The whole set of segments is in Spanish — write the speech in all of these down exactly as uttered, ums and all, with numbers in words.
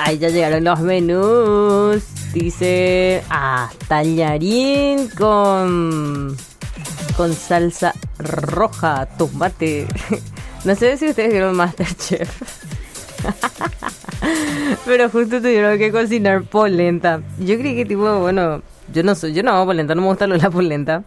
Ay, ya llegaron los menús. Dice, ah, tallarín con con salsa roja, tomate. No sé si ustedes vieron MasterChef. Pero justo tuvieron que cocinar polenta. Yo creí que tipo, bueno, yo no soy, yo no hago polenta, no me gusta lo de la polenta.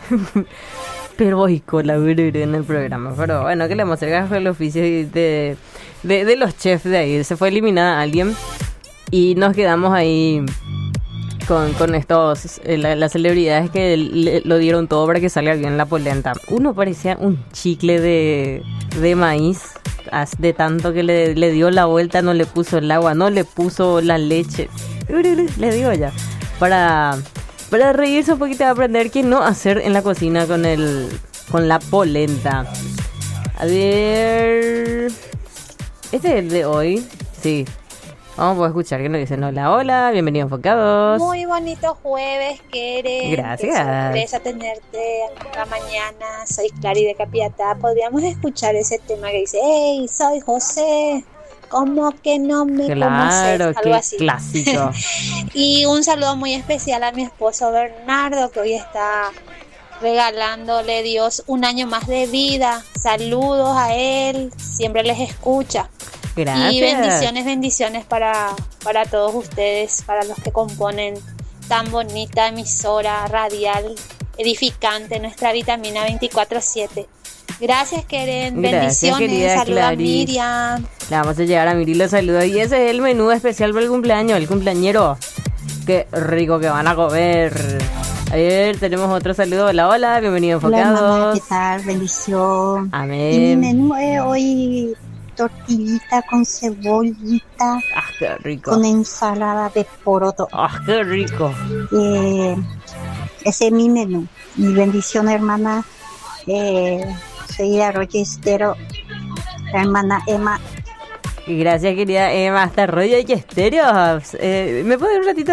Pero voy con la brura en el programa. Pero bueno, ¿qué le vamos a hacer? Fue el oficio de, de, de los chefs de ahí. Se fue eliminada alguien y nos quedamos ahí con, con estos, eh, la, las celebridades que le, lo dieron todo para que salga bien la polenta. Uno parecía un chicle de, de maíz. De tanto que le, le dio la vuelta, no le puso el agua, no le puso la leche. Le digo ya. Para, para reírse un poquito, aprender qué no hacer en la cocina con el con la polenta. A ver. Este es el de hoy. Sí. Vamos a escuchar que nos dicen hola, hola, bienvenidos enfocados. Muy bonito jueves, Keren. Gracias. Qué sorpresa tenerte esta mañana. Soy Clary de Capiatá. Podríamos escuchar ese tema que dice, hey, soy José. ¿Cómo que no me claro, conoces? Algo qué así. Clásico. Y un saludo muy especial a mi esposo Bernardo, que hoy está regalándole Dios un año más de vida. Saludos a él. Siempre les escucha. Gracias. Y bendiciones, bendiciones para, para todos ustedes, para los que componen tan bonita emisora radial, edificante, nuestra vitamina veinticuatro siete. Gracias, Keren. Gracias, bendiciones. Saludos a Miriam. Le vamos a llegar a Miri, los saludos. Y ese es el menú especial para el cumpleaños, el cumpleañero. Qué rico que van a comer. A ver, tenemos otro saludo. Hola, hola, bienvenidos enfocados. Hola, mamá, ¿qué tal? Bendición. Amén. Y mi menú es hoy tortillita con cebollita. Ah, qué rico. Con ensalada de poroto. Ah, qué rico. Eh, ese es mi menú. Mi bendición, hermana. Eh, soy Arroyo Estero, la hermana Emma. Gracias, querida Emma. Hasta Arroyo y Estero. Eh, ¿Me puedo ir un ratito?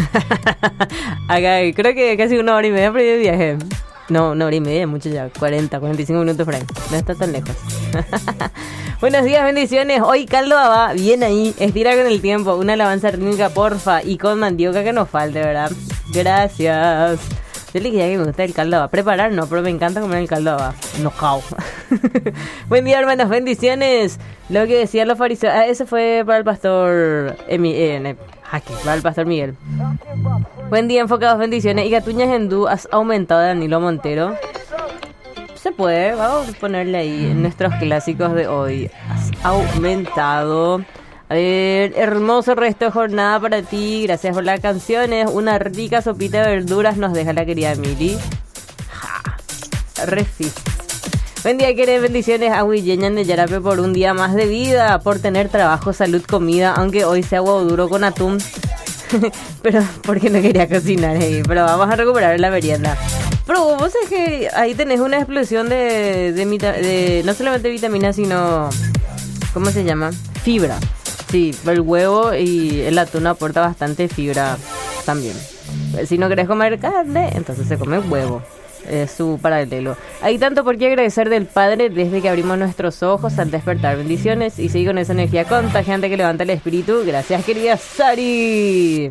Acá, creo que casi una hora y media por ahí de viaje. No, una hora y media, mucho ya. cuarenta, cuarenta y cinco minutos por ahí. No está tan lejos. Buenos días, bendiciones. Hoy caldo va bien ahí. Estira con el tiempo. Una alabanza rítmica, porfa. Y con mandioca que nos falte, ¿verdad? Gracias. Yo le dije que me gusta el caldo va. Preparar no, pero me encanta comer el caldo va. No cao. Buen día, hermanos. Bendiciones. Lo que decían los fariseos. Ah, ese fue para el pastor... Emi, eh, aquí, para el pastor Miguel. Buen día, enfocados, bendiciones. Y Gatuñas Hindú, ¿has aumentado, Danilo Montero? Se puede, vamos a ponerle ahí en nuestros clásicos de hoy. Has aumentado. A ver, hermoso resto de jornada para ti. Gracias por las canciones. Una rica sopita de verduras nos deja la querida Mili. Ja, refis. Buen día, queridas bendiciones a Huilleñan de Yarape por un día más de vida, por tener trabajo, salud, comida, aunque hoy sea huevo duro con atún. Pero porque no quería cocinar ahí. Pero vamos a recuperar la merienda. Pero vos sabés que ahí tenés una explosión de, de, de, de no solamente vitamina, sino... ¿Cómo se llama? Fibra. Sí, el huevo y el atún aporta bastante fibra también. Si no querés comer carne, entonces se come huevo. Es su paralelo. Hay tanto por qué agradecer del Padre desde que abrimos nuestros ojos al despertar. Bendiciones y seguir con esa energía contagiante que levanta el espíritu. Gracias, querida Sari.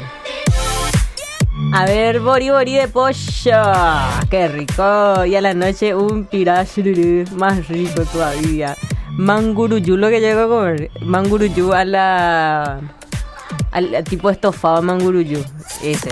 A ver, bori bori de pollo. Qué rico. Y a la noche un pirashururu. Más rico todavía. Manguruyú, lo que llego a comer. Manguruyú a la... al tipo estofado manguruyú. Ese.